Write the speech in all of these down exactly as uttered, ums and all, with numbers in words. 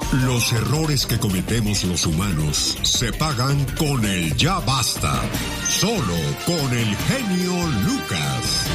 Los errores que cometemos los humanos se pagan con el ya basta. Solo con el genio Lucas.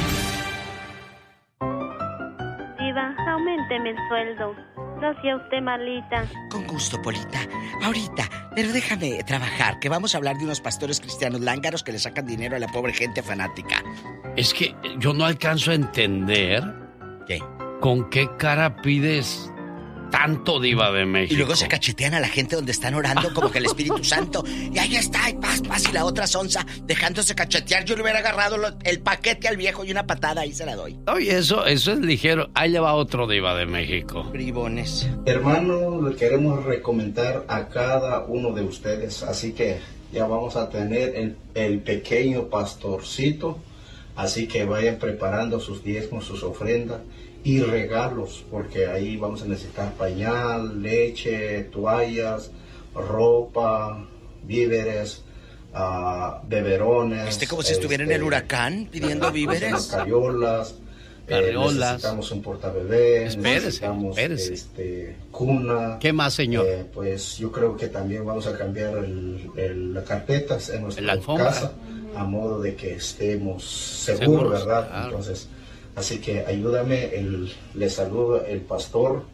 Diva, auménteme el sueldo. No sea usted malita. Con gusto, Polita. Ahorita, pero déjame trabajar, que vamos a hablar de unos pastores cristianos lángaros que le sacan dinero a la pobre gente fanática. Es que yo no alcanzo a entender... ¿Qué? ¿Con qué cara pides tanto, Diva de México? Y luego se cachetean a la gente donde están orando como que el Espíritu Santo. Y ahí está, y paz, paz, y la otra sonza dejándose cachetear. Yo le hubiera agarrado lo, el paquete al viejo y una patada, ahí se la doy. Oye, eso, eso es ligero. Ahí le va otro, Diva de México. Bribones. Hermano, le queremos recomendar a cada uno de ustedes. Así que ya vamos a tener el, el pequeño pastorcito. Así que vayan preparando sus diezmos, sus ofrendas y regalos, porque ahí vamos a necesitar pañal, leche, toallas, ropa, víveres, uh, beberones. Este como si este, estuviera en el huracán pidiendo víveres. Carriolas. Carriolas. Eh, necesitamos un portabebé. Espérese, necesitamos espérese. Este, cuna. ¿Qué más, señor? Eh, pues yo creo que también vamos a cambiar el, el, las carpetas en nuestra casa, a modo de que estemos seguros, Seguros, ¿verdad? Claro. Entonces, así que ayúdame, el, le saludo el pastor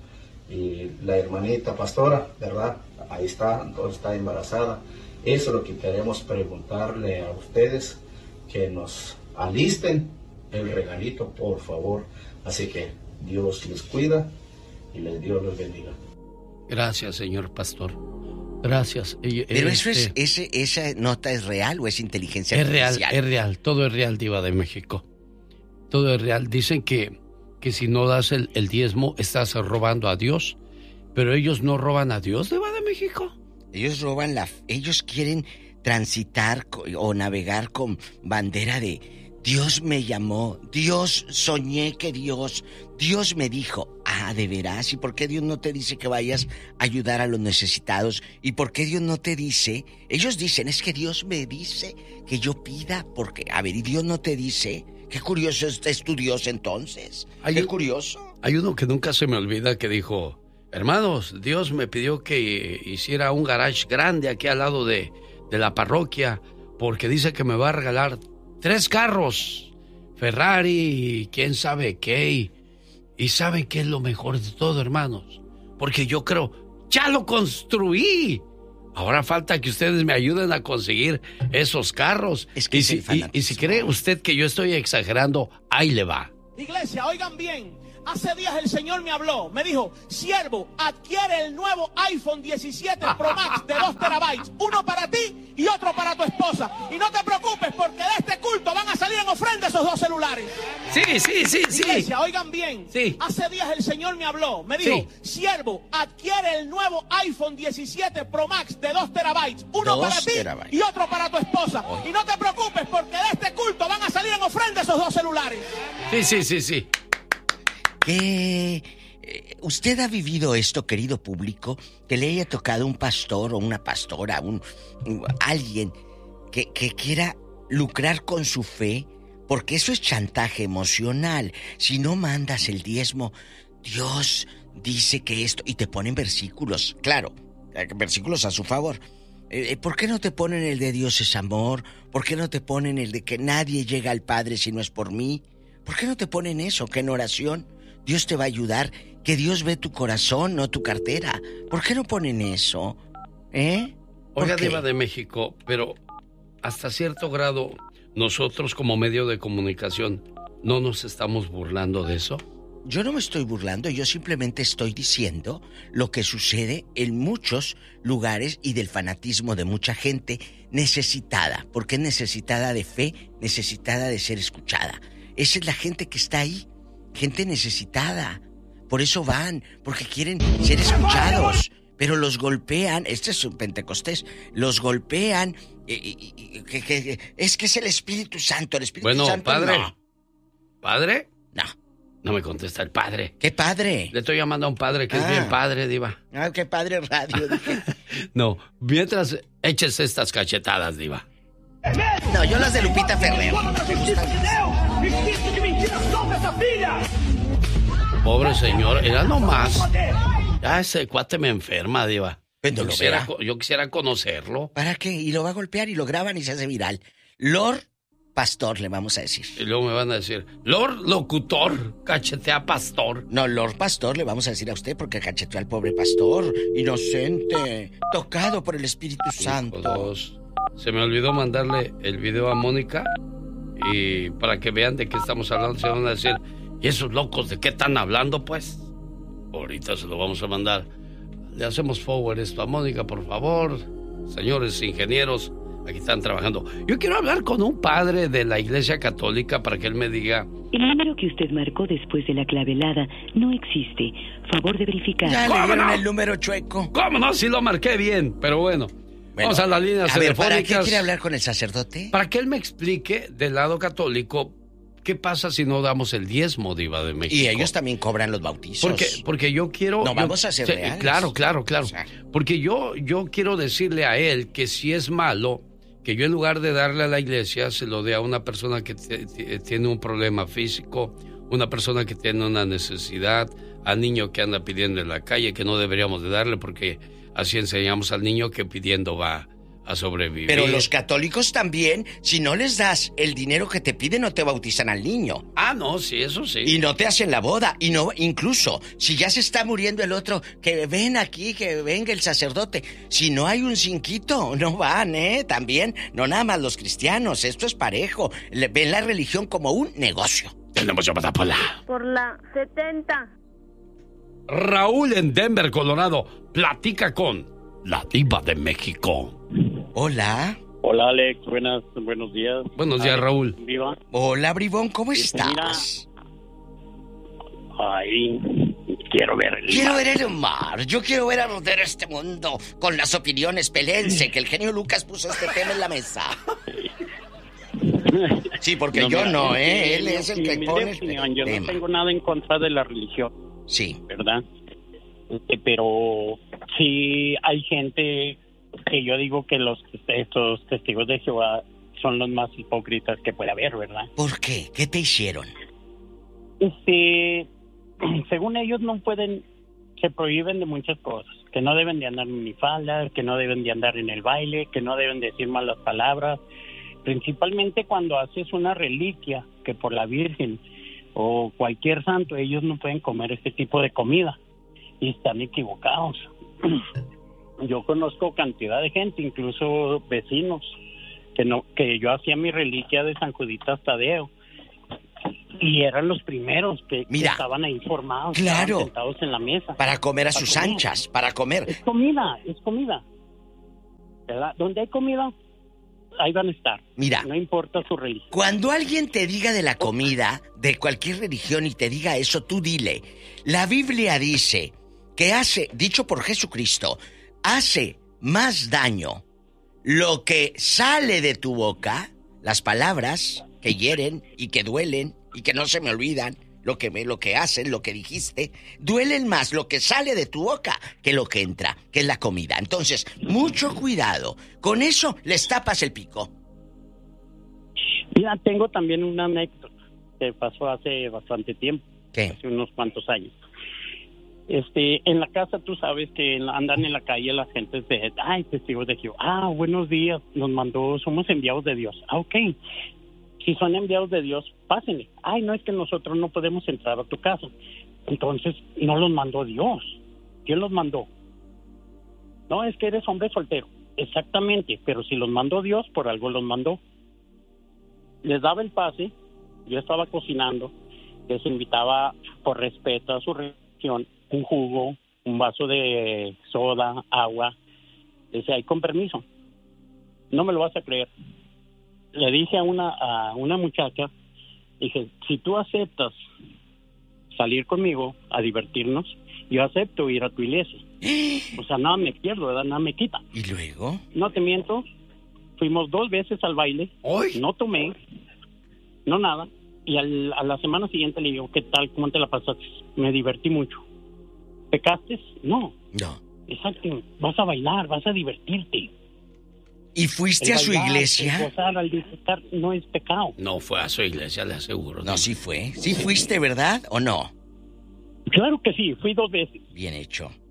y la hermanita pastora, ¿verdad? Ahí está, entonces está embarazada. Eso es lo que queremos preguntarle a ustedes, que nos alisten el regalito, por favor. Así que Dios les cuida y les, Dios los bendiga. Gracias, señor pastor. Gracias. Pero eso este, es, ese, ¿esa nota es real o es inteligencia es artificial? real, es real. Todo es real, Diva de México. Todo es real. Dicen que, que si no das el, el diezmo, estás robando a Dios. Pero ellos no roban a Dios, Diva de México. Ellos roban la... Ellos quieren transitar o navegar con bandera de... Dios me llamó, Dios soñé que Dios, Dios me dijo. Ah, ¿de veras? ¿Y por qué Dios no te dice que vayas a ayudar a los necesitados? ¿Y por qué Dios no te dice? Ellos dicen, es que Dios me dice que yo pida, porque... A ver, ¿y Dios no te dice? Qué curioso es, es tu Dios entonces. Hay Qué un, curioso. Hay uno que nunca se me olvida que dijo, hermanos, Dios me pidió que hiciera un garage grande aquí al lado de, de la parroquia, porque dice que me va a regalar tres carros, Ferrari y quién sabe qué. Y, y ¿saben qué es lo mejor de todo, hermanos? Porque yo creo, ya lo construí. Ahora falta que ustedes me ayuden a conseguir esos carros. Es que y, es si, el y, y si cree usted que yo estoy exagerando, ahí le va. Iglesia, oigan bien. Hace días el Señor me habló, me dijo, siervo, adquiere el nuevo iPhone diecisiete Pro Max de dos terabytes, uno para ti y otro para tu esposa. Y no te preocupes porque de este culto van a salir en ofrenda esos dos celulares. Sí, sí, sí, sí. Iglesia, oigan bien. Sí. Hace días el Señor me habló, me dijo, Sí. siervo, adquiere el nuevo iPhone diecisiete Pro Max de dos terabytes, uno Dos para ti terabytes. y otro para tu esposa. Oh. Y no te preocupes porque de este culto van a salir en ofrenda esos dos celulares. Sí, sí, sí, sí. ¿Qué? ¿Usted ha vivido esto, querido público? Que le haya tocado un pastor o una pastora, un, un alguien que, que quiera lucrar con su fe, porque eso es chantaje emocional. Si no mandas el diezmo, Dios dice que esto... Y te ponen versículos, claro, versículos a su favor. Eh, ¿Por qué no te ponen el de Dios es amor? ¿Por qué no te ponen el de que nadie llega al Padre si no es por mí? ¿Por qué no te ponen eso? Que en oración Dios te va a ayudar, que Dios ve tu corazón, no tu cartera. ¿Por qué no ponen eso? ¿Eh? Oiga, Diva de México, pero hasta cierto grado, nosotros como medio de comunicación, ¿no nos estamos burlando de eso? Yo no me estoy burlando, yo simplemente estoy diciendo lo que sucede en muchos lugares y del fanatismo de mucha gente necesitada, porque es necesitada de fe, necesitada de ser escuchada. Esa es la gente que está ahí, gente necesitada. Por eso van, porque quieren ser escuchados. Pero los golpean, este es un Pentecostés, los golpean, y, y, y, que, que, es que es el Espíritu Santo, el Espíritu bueno, Santo padre, no. ¿Padre? No. No me contesta el padre. ¿Qué padre? Le estoy llamando a un padre que ah. es bien padre, Diva. Ah, qué padre radio, dije. No, mientras eches estas cachetadas, Diva. No, yo las de Lupita Ferrer. Pobre señor, era nomás. Ya ese cuate me enferma, diva. Pues no yo, lo quisiera, verá. yo quisiera conocerlo. ¿Para qué? Y lo va a golpear y lo graban y se hace viral. Lord Pastor, le vamos a decir. Y luego me van a decir, Lord Locutor, cachetea Pastor. No, Lord Pastor, le vamos a decir a usted porque cacheteó al pobre pastor, inocente, tocado por el Espíritu Santo. Dos. Se me olvidó mandarle el video a Mónica y para que vean de qué estamos hablando, se van a decir, ¿y esos locos de qué están hablando, pues? Ahorita se lo vamos a mandar. Le hacemos forward esto a Mónica, por favor. Señores ingenieros, aquí están trabajando. Yo quiero hablar con un padre de la Iglesia Católica para que él me diga... El número que usted marcó después de la clavelada no existe. Favor de verificar. Ya le ¿Cómo dieron no? el número chueco. ¿Cómo no? Sí lo marqué bien, pero bueno. Bueno, vamos a las líneas a ver, ¿para telefónicas. qué quiere hablar con el sacerdote? Para que él me explique del lado católico qué pasa si no damos el diezmo, diva de México. Y ellos también cobran los bautizos. Porque, porque yo quiero... No yo- vamos a ser sí, reales. Claro, claro, claro. O sea. Porque yo, yo quiero decirle a él que si es malo, que yo en lugar de darle a la iglesia, se lo dé a una persona que t- t- tiene un problema físico, una persona que tiene una necesidad, al niño que anda pidiendo en la calle, que no deberíamos de darle porque así enseñamos al niño que pidiendo va a sobrevivir. Pero los católicos también, si no les das el dinero que te piden, no te bautizan al niño. Ah, no, sí, eso sí. Y no te hacen la boda. Y no, incluso, si ya se está muriendo el otro, que ven aquí, que venga el sacerdote. Si no hay un cinquito, no van, ¿eh? También, no nada más los cristianos, esto es parejo. Le- ven la religión como un negocio. Tenemos llamada por la... Por la setenta. Raúl en Denver, Colorado, platica con la diva de México. Hola. Hola Alex, buenas, buenos días. Buenos días, Alex, Raúl. Viva. Hola, Bribón, ¿cómo Sí, estás? Ay, quiero ver el Quiero mar. ver el mar. Yo quiero ver arder este mundo con las opiniones. Pelense, que el genio Lucas puso este tema en la mesa. Sí, porque yo mira, no, ¿eh? este, Él es el mi que humilde pone el opinión, yo tema. no tengo nada en contra de la religión, Sí. ¿verdad? Este, pero sí hay gente que yo digo que los estos testigos de Jehová son los más hipócritas que puede haber, ¿verdad? ¿Por qué? ¿Qué te hicieron? Este, según ellos no pueden, se prohíben de muchas cosas, que no deben de andar en minifaldas, que no deben de andar en el baile, que no deben decir malas palabras, principalmente cuando haces una reliquia, que por la Virgen o cualquier santo, ellos no pueden comer este tipo de comida y están equivocados. Yo conozco cantidad de gente, incluso vecinos, que no, que yo hacía mi reliquia de San Juditas Tadeo y eran los primeros que, que Mira, estaban ahí formados, claro, estaban sentados en la mesa. Para comer a Para sus comer. anchas, para comer. Es comida, es comida. ¿Verdad? Donde hay comida, ahí van a estar. Mira. No importa su religión. Cuando alguien te diga de la comida, de cualquier religión, y te diga eso, tú dile. La Biblia dice que hace, dicho por Jesucristo, hace más daño lo que sale de tu boca, las palabras que hieren y que duelen y que no se me olvidan, lo que me, lo que hacen, lo que dijiste, duelen más lo que sale de tu boca que lo que entra, que es la comida. Entonces, mucho cuidado. Con eso les tapas el pico. Mira, tengo también una anécdota que pasó hace bastante tiempo, ¿Qué? hace unos cuantos años. Este, en la casa tú sabes que en la- andan en la calle las gentes de, ay, testigos de Jehová, ah, buenos días, nos mandó, somos enviados de Dios. Ah, ok. Si son enviados de Dios, pásenle. Ay, no, es que nosotros no podemos entrar a tu casa. Entonces, no los mandó Dios. ¿Quién los mandó? No, es que eres hombre soltero. Exactamente, pero si los mandó Dios, por algo los mandó. Les daba el pase, yo estaba cocinando, les invitaba por respeto a su religión un jugo, un vaso de soda, agua. Les decía, ay, con permiso. No me lo vas a creer. Le dije a una, a una muchacha, dije, si tú aceptas salir conmigo a divertirnos, yo acepto ir a tu iglesia. O sea, nada me pierdo, ¿verdad? Nada me quita. ¿Y luego? No te miento, fuimos dos veces al baile, ¿Hoy? no tomé, no nada, y al, a la semana siguiente le digo, ¿qué tal? ¿Cómo te la pasaste? Me divertí mucho. ¿Pecaste? No. No. Exacto, vas a bailar, vas a divertirte. ¿Y fuiste El a su bailar, iglesia? el gozar, al disfrutar, no es pecado. No fue a su iglesia, le aseguro. No, sí fue. ¿Sí fuiste, verdad o no? Claro que sí, fui dos veces. Bien hecho.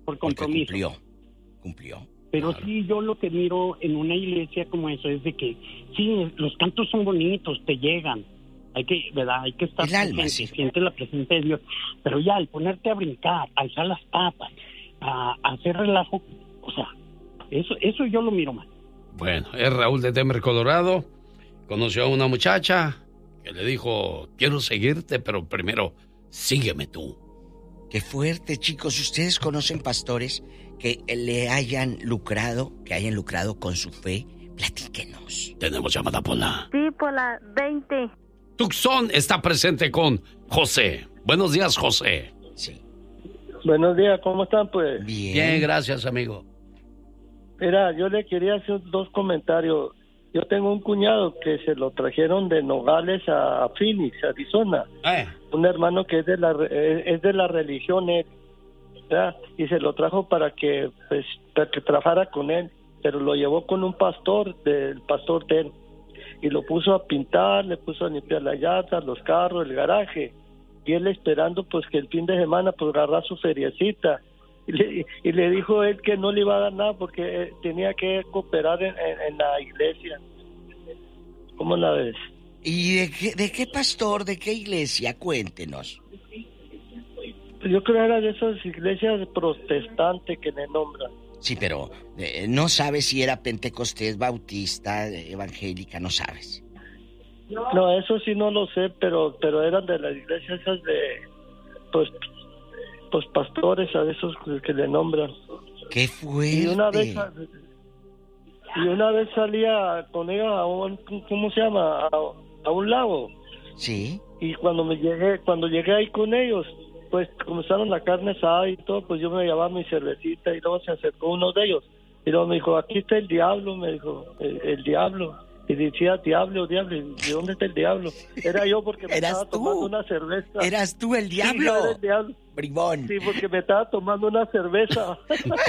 por compromiso. Porque cumplió, cumplió. Pero claro. sí, yo lo que miro en una iglesia como eso es de que, sí, los cantos son bonitos, te llegan. Hay que, ¿verdad? Hay que estar El alma, presente, sí. siente la presencia de Dios. Pero ya, al ponerte a brincar, a alzar las patas, a, a hacer relajo, o sea, eso, eso yo lo miro mal. Bueno, es Raúl de Denver, Colorado. Conoció a una muchacha que le dijo, quiero seguirte, pero primero, sígueme tú. Qué fuerte, chicos. ¿Ustedes conocen pastores que le hayan lucrado, que hayan lucrado con su fe? Platíquenos. Tenemos llamada por la... Sí, por la veinte. Tucson está presente con José. Buenos días, José. Sí. Buenos días, ¿cómo están, pues? Bien. Bien, gracias, amigo. Mira, yo le quería hacer dos comentarios. Yo tengo un cuñado que se lo trajeron de Nogales a Phoenix, Arizona. Eh. Un hermano que es de la es de la religión él, ¿verdad? Y se lo trajo para que pues para que trabajara con él, pero lo llevó con un pastor, del pastor de él, y lo puso a pintar, le puso a limpiar las llantas, los carros, el garaje, y él esperando pues que el fin de semana pues agarrar su feriecita. Y le, y le dijo él que no le iba a dar nada porque eh, tenía que cooperar en, en, en la iglesia. ¿Cómo la ves? ¿Y de qué, de qué pastor, de qué iglesia? Cuéntenos. Pues yo creo que era de esas iglesias protestantes que le nombran. Sí, pero eh, no sabes si era pentecostés, bautista, evangélica, no sabes. No, eso sí no lo sé, pero pero eran de las iglesias esas de, pues, pues pastores, a esos que le nombran. ¡Qué fuerte! Y una vez, y una vez salía con ellos a un, ¿cómo se llama? A, a un lago. Sí. Y cuando me llegué, cuando llegué ahí con ellos, pues comenzaron la carne asada y todo, pues yo me llevaba mi cervecita y luego se acercó uno de ellos. Y luego me dijo, aquí está el diablo, me dijo, el, el diablo. Y decía, diablo, diablo, ¿de dónde está el diablo? Era yo porque me estaba tú? tomando una cerveza. Eras tú el diablo. Sí, yo era el diablo. Bribón. Sí, porque me estaba tomando una cerveza.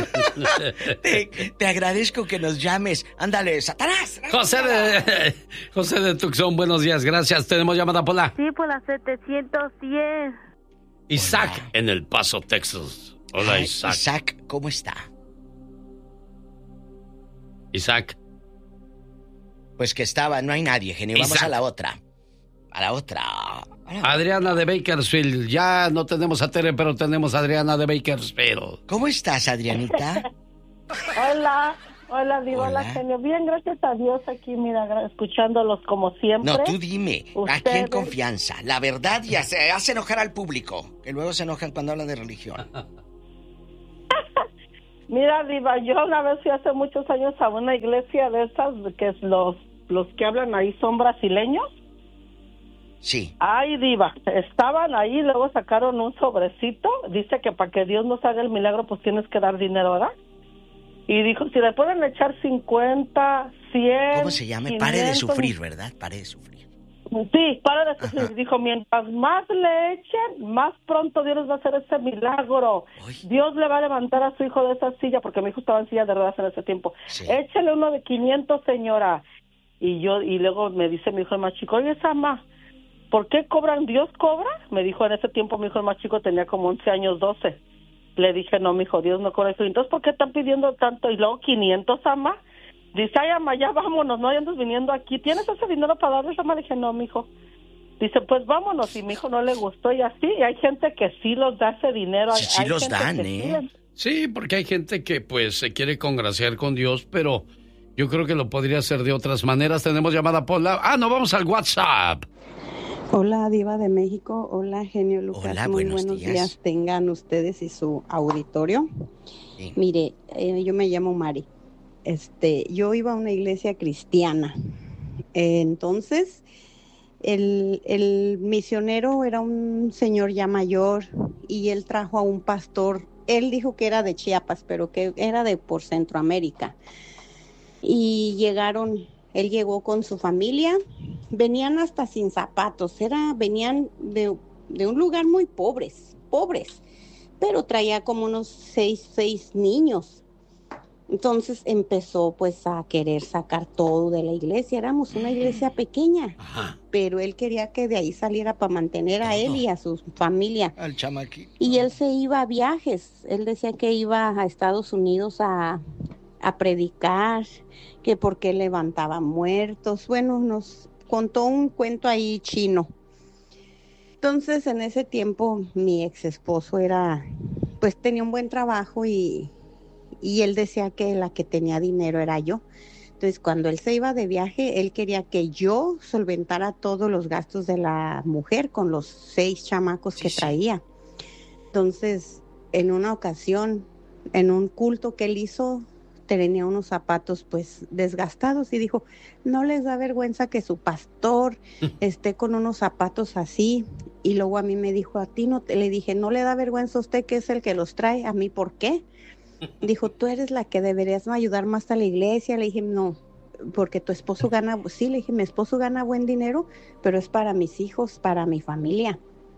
te, te agradezco que nos llames. Ándale, Satanás. José de, José de Tucson, buenos días, gracias. Tenemos llamada por la... Sí, por la setecientos diez. Isaac, Hola. en El Paso, Texas. Hola, Ay, Isaac. Isaac, ¿cómo está? Isaac. Pues que estaba, no hay nadie, genio. Vamos Isaac. a la otra. A la otra. A la otra. Adriana de Bakersfield. Ya no tenemos a Tere, pero tenemos a Adriana de Bakersfield. ¿Cómo estás, Adrianita? Hola, hola, digo, hola, Hola. genio. Bien, gracias a Dios aquí, mira, gra- escuchándolos como siempre. No, tú dime. Aquí en Ustedes- confianza. La verdad ya se hace enojar al público. Que luego se enojan cuando hablan de religión. Mira, Diva, yo una vez fui hace muchos años a una iglesia de esas, que es los, los que hablan ahí son brasileños. Sí. Ay, Diva, estaban ahí, luego sacaron un sobrecito. Dice que para que Dios nos haga el milagro, pues tienes que dar dinero, ¿verdad? Y dijo, si le pueden echar cincuenta, cien... ¿Cómo se llama? Pare de quinientos, sufrir, ¿verdad? Pare de sufrir. Sí, para de sufrir. Dijo, mientras más le echen, más pronto Dios les va a hacer ese milagro. Uy. Dios le va a levantar a su hijo de esa silla, porque mi hijo estaba en silla de ruedas en ese tiempo. Sí. Échale uno de quinientos, señora. Y yo, y luego me dice mi hijo el más chico, oye, Sama, ¿por qué cobran? ¿Dios cobra? Me dijo en ese tiempo, mi hijo el más chico tenía como once años, doce. Le dije, no, mi hijo, Dios no cobra eso. Entonces, ¿por qué están pidiendo tanto? Y luego, quinientos, Sama. Dice, ay, ama, ya vámonos, no andas viniendo aquí. ¿Tienes ese dinero para darles, ama? Le dije, no, mijo. Dice, pues vámonos. Y mi hijo no le gustó y así. Y hay gente que sí los da ese dinero. Sí, sí hay los gente dan, que ¿eh? sí les- Sí, porque hay gente que pues se quiere congraciar con Dios, pero yo creo que lo podría hacer de otras maneras. Tenemos llamada por la... Ah, no, vamos al WhatsApp. Hola, Diva de México. Hola, genio Lucas. Hola, Muy buenos buenos días. días. Tengan ustedes y su auditorio. Sí. Mire, eh, yo me llamo Mari. Este, yo iba a una iglesia cristiana. Eh, entonces, el, el misionero era un señor ya mayor y él trajo a un pastor. Él dijo que era de Chiapas, pero que era de por Centroamérica. Y llegaron, él llegó con su familia, venían hasta sin zapatos, era, venían de, de un lugar muy pobres, pobres, pero traía como unos seis, seis niños. Entonces empezó pues a querer sacar todo de la iglesia. Éramos una iglesia pequeña, Ajá. pero él quería que de ahí saliera para mantener a él y a su familia. Al chamaquito. Y él se iba a viajes. Él decía que iba a Estados Unidos a, a predicar, que porque levantaba muertos. Bueno, nos contó un cuento ahí chino. Entonces en ese tiempo mi ex esposo era, pues tenía un buen trabajo y... y él decía que la que tenía dinero era yo. Entonces, cuando él se iba de viaje, él quería que yo solventara todos los gastos de la mujer con los seis chamacos sí, que traía. Entonces, en una ocasión, en un culto que él hizo, tenía unos zapatos pues desgastados y dijo, no les da vergüenza que su pastor esté con unos zapatos así. Y luego a mí me dijo, a ti no, te... le dije, no le da vergüenza a usted que es el que los trae, a mí, ¿por qué? Dijo, tú eres la que deberías ayudar más a la iglesia. Le dije, no, porque tu esposo gana, sí, le dije, mi esposo gana buen dinero, pero es para mis hijos, para mi familia.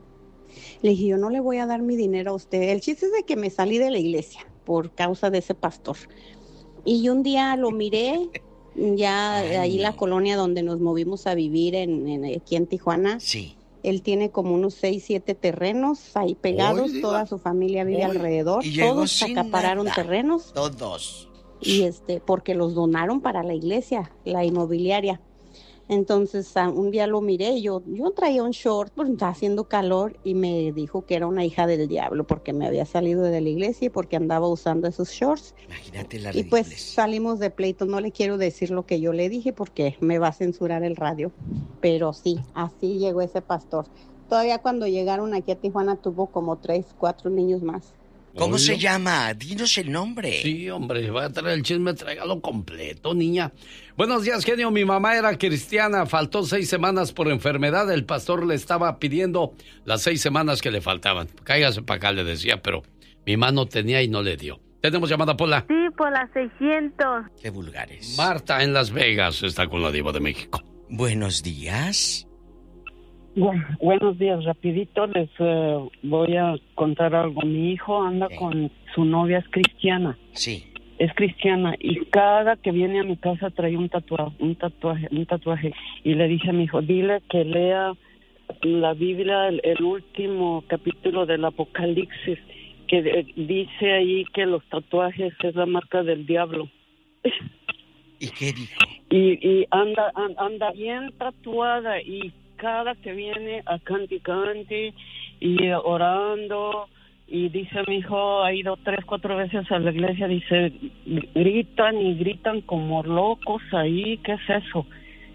Le dije, yo no le voy a dar mi dinero a usted. El chiste es de que me salí de la iglesia por causa de ese pastor. Y un día lo miré, ya ahí la colonia donde nos movimos a vivir, en, en aquí en Tijuana. Sí. Él tiene como unos seis, siete terrenos ahí pegados, Oy, toda su familia vive Oy. alrededor, y todos acapararon nada. terrenos. Todos. Y este, porque los donaron para la iglesia, la inmobiliaria. Entonces, un día lo miré, yo, yo traía un short, porque estaba haciendo calor, y me dijo que era una hija del diablo, porque me había salido de la iglesia y porque andaba usando esos shorts. Imagínate la Y pues salimos de pleito, no le quiero decir lo que yo le dije, porque me va a censurar el radio, pero sí, así llegó ese pastor. Todavía cuando llegaron aquí a Tijuana tuvo como tres, cuatro niños más. ¿Cómo se llama? Dinos el nombre. Sí, hombre, va a traer el chisme, tráigalo completo, niña. Buenos días, genio. Mi mamá era cristiana, faltó seis semanas por enfermedad. El pastor le estaba pidiendo las seis semanas que le faltaban. Cáigase para acá, le decía, pero mi mano tenía y no le dio. ¿Tenemos llamada, Pola? Sí, por las seiscientos. Qué vulgares. Marta, en Las Vegas, está con la diva de México. Buenos días. Bueno, buenos días, rapidito les uh, voy a contar algo. Mi hijo anda sí. con su novia, es cristiana. Sí. Es cristiana y cada que viene a mi casa trae un tatuaje, un tatuaje, un tatuaje. Y le dije a mi hijo, dile que lea la Biblia, el, el último capítulo del Apocalipsis, que eh, dice ahí que los tatuajes es la marca del diablo. ¿Y qué dijo? Y, y anda, anda bien tatuada y cada que viene a canti canti y orando, y dice mi hijo, ha ido tres, cuatro veces a la iglesia, dice, gritan y gritan como locos ahí, ¿qué es eso?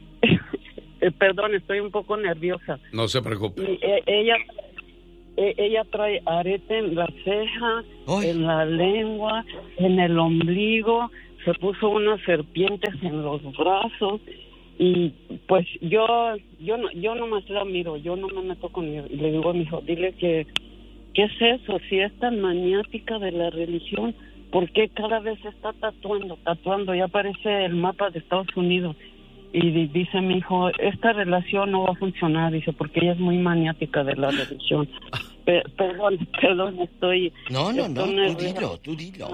Perdón, estoy un poco nerviosa. No se preocupe. Y, eh, ella, eh, ella trae arete en la ceja, Uy. en la lengua, en el ombligo, se puso unas serpientes en los brazos. Y pues yo yo no yo nomás la miro, yo no me meto con él. Y le digo a mi hijo, dile que ¿qué es eso? Si es tan maniática de la religión, ¿por qué cada vez se está tatuando, tatuando? Ya aparece el mapa de Estados Unidos. Y dice mi hijo, esta relación no va a funcionar, dice, porque ella es muy maniática de la religión. Pe- perdón, perdón, estoy... No, no, estoy no, tú dilo, tú dilo.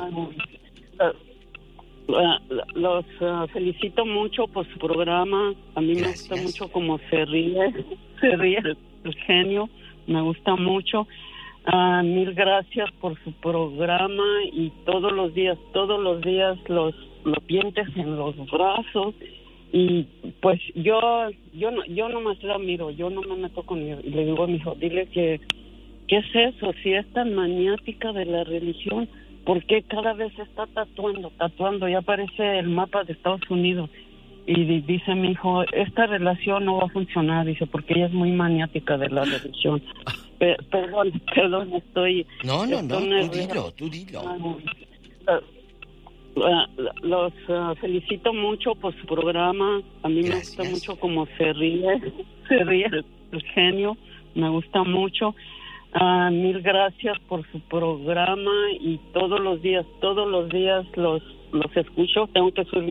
Uh, los uh, felicito mucho por su programa. A mí Gracias. me gusta mucho cómo se ríe, se ríe el, el genio, me gusta mucho. Uh, mil gracias por su programa y todos los días, todos los días los, los dientes en los brazos. Y pues yo yo no yo nomás la miro, yo no me meto con él. Y le digo a mi hijo, dile que ¿qué es eso? Si es tan maniática de la religión, ¿por qué cada vez se está tatuando, tatuando? Ya aparece el mapa de Estados Unidos. Y dice mi hijo, esta relación no va a funcionar, dice, porque ella es muy maniática de la religión. Pe- perdón, perdón, estoy... No, no, estoy no, tú dilo, tú dilo. Uh, uh, los uh, felicito mucho por su programa. A mí Gracias. me gusta mucho cómo se ríe, se ríe el, el genio, me gusta mucho. Uh, mil gracias por su programa y todos los días, todos los días los los escucho. Tengo que subir